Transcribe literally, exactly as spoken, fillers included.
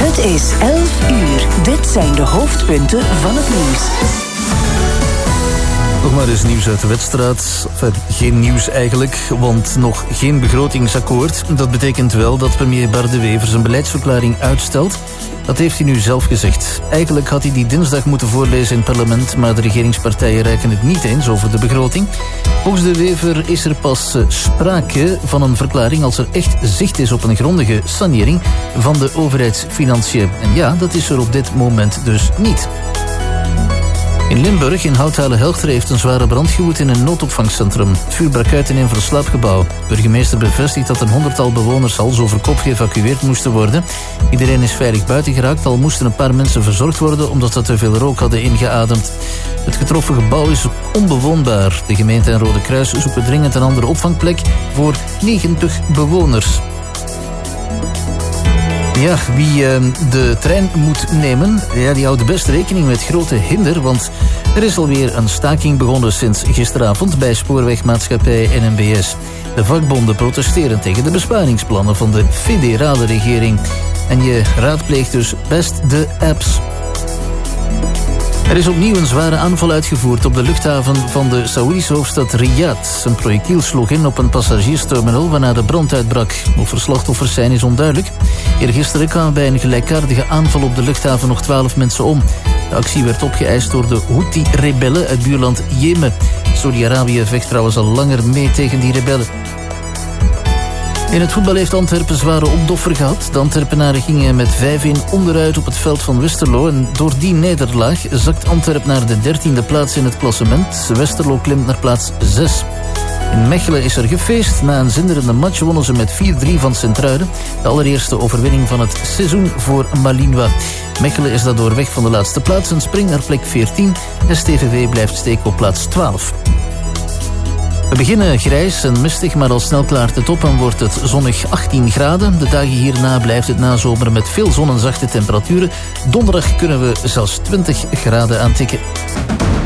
Het is elf uur. Dit zijn de hoofdpunten van het nieuws. Nog maar eens nieuws uit de wedstrijd. Enfin, geen nieuws eigenlijk, want nog geen begrotingsakkoord. Dat betekent wel dat premier Bart De Wever zijn beleidsverklaring uitstelt. Dat heeft hij nu zelf gezegd. Eigenlijk had hij die dinsdag moeten voorlezen in het parlement, maar de regeringspartijen reiken het niet eens over de begroting. Volgens De Wever is er pas sprake van een verklaring als er echt zicht is op een grondige sanering van de overheidsfinanciën. En ja, dat is er op dit moment dus niet. In Limburg, in Houthalen-Helchter, heeft een zware brand gewoed in een noodopvangcentrum. Het vuur brak uit in een verslaapgebouw. De burgemeester bevestigt dat een honderdtal bewoners hals over kop geëvacueerd moesten worden. Iedereen is veilig buiten geraakt, al moesten een paar mensen verzorgd worden omdat ze te veel rook hadden ingeademd. Het getroffen gebouw is onbewoonbaar. De gemeente en Rode Kruis zoeken dringend een andere opvangplek voor negentig bewoners. Ja, wie uh, de trein moet nemen, ja, die houdt best rekening met grote hinder, want er is alweer een staking begonnen sinds gisteravond bij spoorwegmaatschappij N M B S. De vakbonden protesteren tegen de besparingsplannen van de federale regering. En je raadpleegt dus best de apps. Er is opnieuw een zware aanval uitgevoerd op de luchthaven van de Saoedische hoofdstad Riyadh. Een projectiel sloeg in op een passagiersterminal waarna de brand uitbrak. Of er slachtoffers zijn is onduidelijk. Eergisteren kwamen bij een gelijkaardige aanval op de luchthaven nog twaalf mensen om. De actie werd opgeëist door de Houthi-rebellen uit buurland Jemen. Saudi-Arabië vecht trouwens al langer mee tegen die rebellen. In het voetbal heeft Antwerpen zware opdoffer gehad. De Antwerpenaren gingen met vijf een onderuit op het veld van Westerlo. En door die nederlaag zakt Antwerpen naar de dertiende plaats in het klassement. Westerlo klimt naar plaats zes. In Mechelen is er gefeest. Na een zinderende match wonnen ze met vier drie van Sint-Truiden. De allereerste overwinning van het seizoen voor Malinois. Mechelen is daardoor weg van de laatste plaats en springt naar plek veertien. S T V V blijft steken op plaats twaalf. We beginnen grijs en mistig, maar al snel klaart het op en wordt het zonnig achttien graden. De dagen hierna blijft het nazomeren met veel zon en zachte temperaturen. Donderdag kunnen we zelfs twintig graden aantikken.